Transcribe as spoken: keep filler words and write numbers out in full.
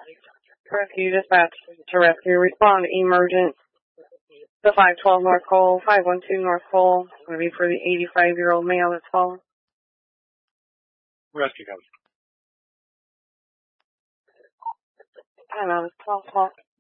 Rescue dispatch to rescue. Respond. Emergent. The five twelve North Cole, five one two North Cole. It's going to be for the eighty-five-year-old male that's fallen. Rescue comes. I don't know, it's twelve o'clock.